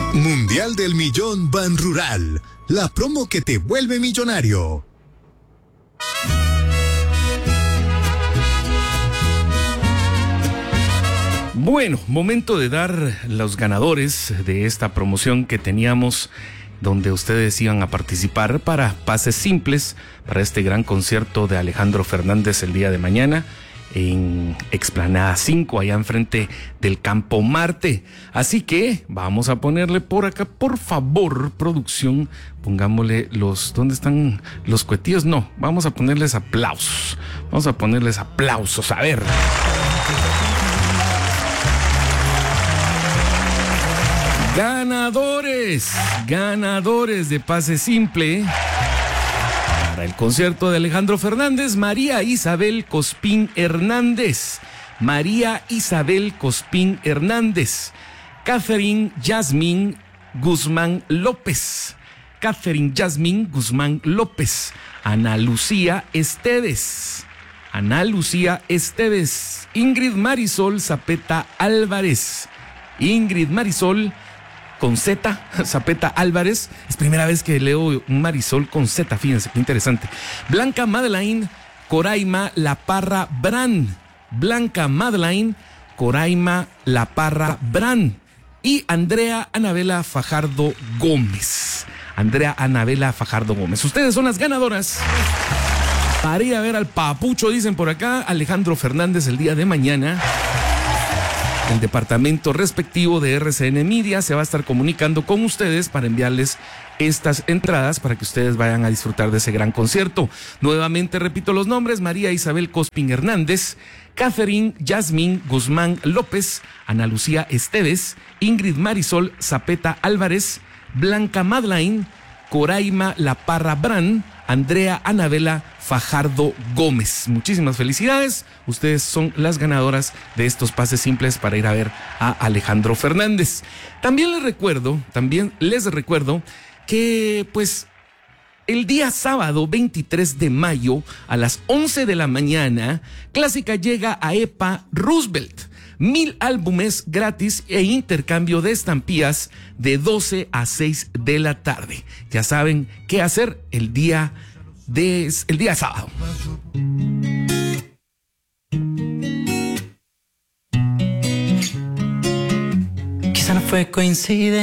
Mundial del Millón Banrural, la promo que te vuelve millonario. Bueno, momento de dar los ganadores de esta promoción que teníamos, donde ustedes iban a participar para pases simples para este gran concierto de Alejandro Fernández el día de mañana en Explanada 5, allá enfrente del Campo Marte. Así que vamos a ponerle por acá, por favor, producción, pongámosle ¿dónde están los cuetillos? No, vamos a ponerles aplausos. A ver. Ganadores de pase simple para el concierto de Alejandro Fernández: María Isabel Cospín Hernández, Catherine Yasmín Guzmán López, Ana Lucía Esteves, Ingrid Marisol Zapeta Álvarez, con Z, Zapeta Álvarez. Es primera vez que leo un Marisol con Z, fíjense qué interesante. Blanca Madeleine Coraima La Parra Bran, y Andrea Anabela Fajardo Gómez. Ustedes son las ganadoras para ir a ver al papucho, dicen por acá, Alejandro Fernández el día de mañana. El departamento respectivo de RCN Media se va a estar comunicando con ustedes para enviarles estas entradas para que ustedes vayan a disfrutar de ese gran concierto. Nuevamente repito los nombres: María Isabel Cospín Hernández, Catherine Yasmín Guzmán López, Ana Lucía Esteves, Ingrid Marisol Zapeta Álvarez, Blanca Madeleine Coraima La Parra Bran, Andrea Anabela Fajardo Gómez. Muchísimas felicidades. Ustedes son las ganadoras de estos pases simples para ir a ver a Alejandro Fernández. También les recuerdo que pues el día sábado 23 de mayo a las 11 de la mañana, Clásica llega a EPA Roosevelt. 1000 álbumes gratis e intercambio de estampillas de 12 a 6 de la tarde. Ya saben qué hacer el día sábado. Quizá no fue coincidencia.